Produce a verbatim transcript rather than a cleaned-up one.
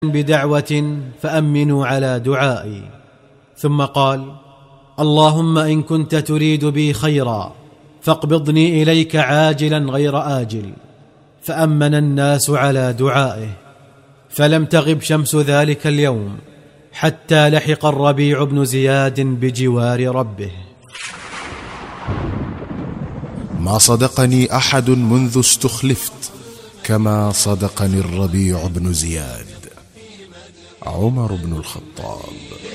بدعوة فأمنوا على دعائي. ثم قال: اللهم إن كنت تريد بي خيرا فاقبضني إليك عاجلا غير آجل. فأمن الناس على دعائه، فلم تغب شمس ذلك اليوم حتى لحق الربيع بن زياد بجوار ربه. ما صدقني أحد منذ استخلفت كما صدقني الربيع بن زياد. عمر بن الخطاب.